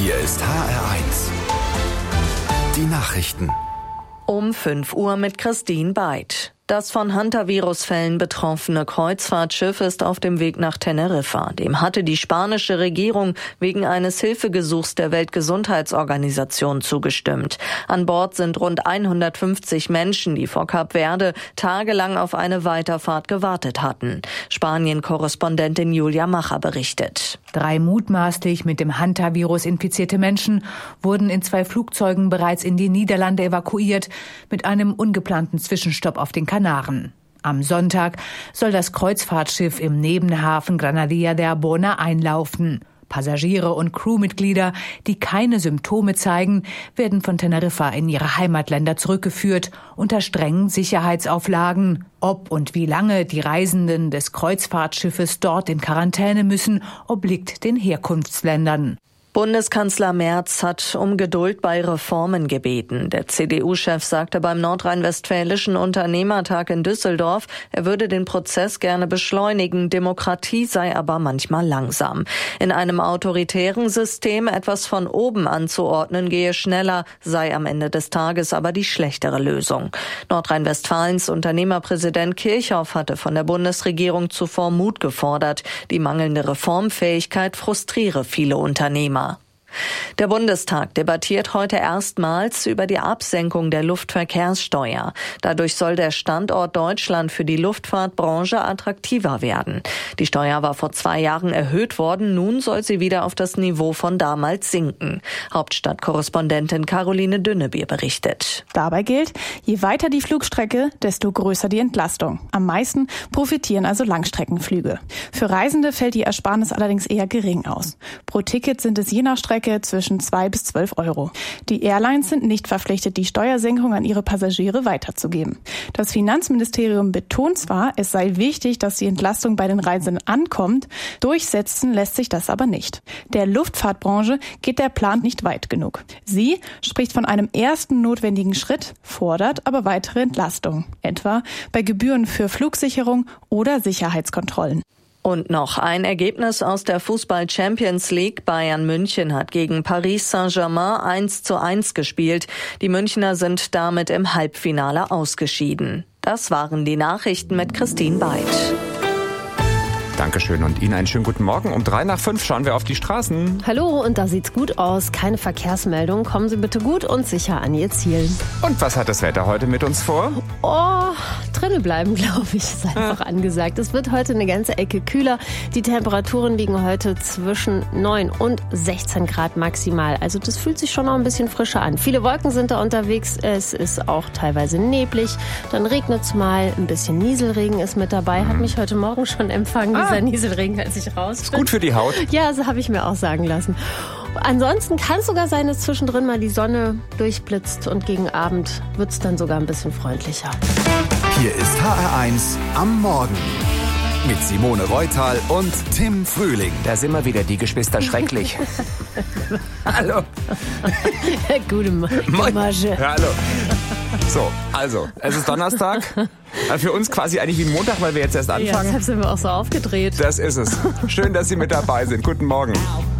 Hier ist HR1. Die Nachrichten. Um 5 Uhr mit Christine Beid. Das von Hantavirus-Fällen betroffene Kreuzfahrtschiff ist auf dem Weg nach Teneriffa. Dem hatte die spanische Regierung wegen eines Hilfegesuchs der Weltgesundheitsorganisation zugestimmt. An Bord sind rund 150 Menschen, die vor Kap Verde tagelang auf eine Weiterfahrt gewartet hatten. Spanien-Korrespondentin Julia Macher berichtet. 3 mutmaßlich mit dem Hantavirus infizierte Menschen wurden in 2 Flugzeugen bereits in die Niederlande evakuiert, mit einem ungeplanten Zwischenstopp auf den Kanaren. Am Sonntag soll das Kreuzfahrtschiff im Nebenhafen Granadilla de Arbona einlaufen. Passagiere und Crewmitglieder, die keine Symptome zeigen, werden von Teneriffa in ihre Heimatländer zurückgeführt, unter strengen Sicherheitsauflagen. Ob und wie lange die Reisenden des Kreuzfahrtschiffes dort in Quarantäne müssen, obliegt den Herkunftsländern. Bundeskanzler Merz hat um Geduld bei Reformen gebeten. Der CDU-Chef sagte beim Nordrhein-Westfälischen Unternehmertag in Düsseldorf, er würde den Prozess gerne beschleunigen, Demokratie sei aber manchmal langsam. In einem autoritären System etwas von oben anzuordnen gehe schneller, sei am Ende des Tages aber die schlechtere Lösung. Nordrhein-Westfalens Unternehmerpräsident Kirchhoff hatte von der Bundesregierung zuvor Mut gefordert. Die mangelnde Reformfähigkeit frustriere viele Unternehmer. Der Bundestag debattiert heute erstmals über die Absenkung der Luftverkehrssteuer. Dadurch soll der Standort Deutschland für die Luftfahrtbranche attraktiver werden. Die Steuer war vor 2 Jahren erhöht worden, nun soll sie wieder auf das Niveau von damals sinken. Hauptstadtkorrespondentin Caroline Dünnebier berichtet. Dabei gilt, je weiter die Flugstrecke, desto größer die Entlastung. Am meisten profitieren also Langstreckenflüge. Für Reisende fällt die Ersparnis allerdings eher gering aus. Pro Ticket sind es je nach Strecke zwischen 2 bis 12 Euro. Die Airlines sind nicht verpflichtet, die Steuersenkung an ihre Passagiere weiterzugeben. Das Finanzministerium betont zwar, es sei wichtig, dass die Entlastung bei den Reisenden ankommt, durchsetzen lässt sich das aber nicht. Der Luftfahrtbranche geht der Plan nicht weit genug. Sie spricht von einem ersten notwendigen Schritt, fordert aber weitere Entlastung, etwa bei Gebühren für Flugsicherung oder Sicherheitskontrollen. Und noch ein Ergebnis aus der Fußball-Champions League. Bayern München hat gegen Paris Saint-Germain 1:1 gespielt. Die Münchner sind damit im Halbfinale ausgeschieden. Das waren die Nachrichten mit Christine Beid. Dankeschön und Ihnen einen schönen guten Morgen. Um 3:05 schauen wir auf die Straßen. Hallo, und da sieht's gut aus. Keine Verkehrsmeldung. Kommen Sie bitte gut und sicher an Ihr Ziel. Und was hat das Wetter heute mit uns vor? Drinnen bleiben, glaube ich, ist einfach angesagt. Es wird heute eine ganze Ecke kühler. Die Temperaturen liegen heute zwischen 9 und 16 Grad maximal. Also das fühlt sich schon noch ein bisschen frischer an. Viele Wolken sind da unterwegs. Es ist auch teilweise neblig. Dann regnet es mal. Ein bisschen Nieselregen ist mit dabei. Hat mich heute Morgen schon empfangen, dieser Nieselregen, als ich raus bin. Ist gut für die Haut. Ja, so habe ich mir auch sagen lassen. Ansonsten kann es sogar sein, dass zwischendrin mal die Sonne durchblitzt und gegen Abend wird es dann sogar ein bisschen freundlicher. Hier ist HR1 am Morgen. Mit Simone Reutal und Tim Frühling. Da sind wir wieder, die Geschwister schrecklich. Hallo. Gute Masche. Hallo. So, also, es ist Donnerstag. Für uns quasi eigentlich wie Montag, weil wir jetzt erst anfangen. Ja, deshalb sind wir auch so aufgedreht. Das ist es. Schön, dass Sie mit dabei sind. Guten Morgen.